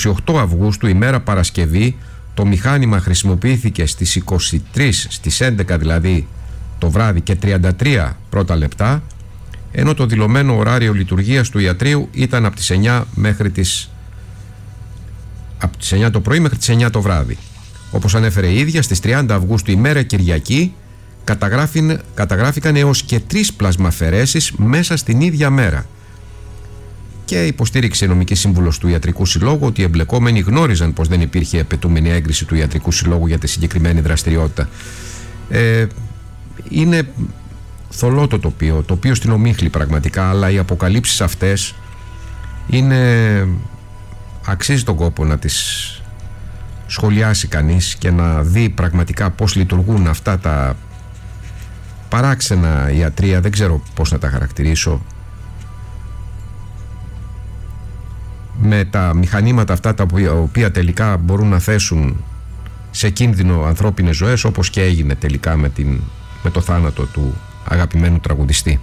28 Αυγούστου, ημέρα Παρασκευή, το μηχάνημα χρησιμοποιήθηκε στις 23, στις 11 δηλαδή το βράδυ και 33 πρώτα λεπτά, ενώ το δηλωμένο ωράριο λειτουργίας του ιατρείου ήταν από τις 9 το πρωί μέχρι τις 9 το βράδυ. Όπως ανέφερε η ίδια, στις 30 Αυγούστου, ημέρα Κυριακή, καταγράφηκαν έως και 3 πλασμαφαιρέσεις μέσα στην ίδια μέρα. Και υποστήριξε η νομική σύμβουλος του Ιατρικού Συλλόγου ότι οι εμπλεκόμενοι γνώριζαν πως δεν υπήρχε απαιτούμενη έγκριση του Ιατρικού Συλλόγου για τη συγκεκριμένη δραστηριότητα. Είναι θολό το τοπίο στην ομίχλη πραγματικά, αλλά οι αποκαλύψεις αυτές αξίζει τον κόπο να τις σχολιάσει κανείς και να δει πραγματικά πώς λειτουργούν αυτά τα παράξενα ιατρεία, δεν ξέρω πώς να τα χαρακτηρίσω, με τα μηχανήματα αυτά τα οποία τελικά μπορούν να θέσουν σε κίνδυνο ανθρώπινες ζωές, όπως και έγινε τελικά με το θάνατο του αγαπημένου τραγουδιστή.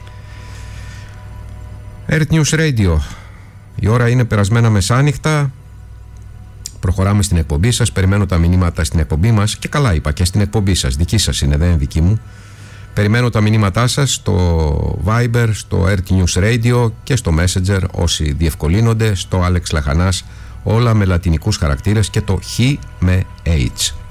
Earth News Radio. Η ώρα είναι περασμένα μεσάνυχτα. Προχωράμε στην εκπομπή σας. Περιμένω τα μηνύματα στην εκπομπή μας. Και καλά είπα, και στην εκπομπή σας. Δική σας είναι, δεν είναι δική μου. Περιμένω τα μηνύματά σας στο Viber, στο Earth News Radio και στο Messenger, όσοι διευκολύνονται, στο Alex Λαχανάς, όλα με λατινικούς χαρακτήρες και το Χ με H.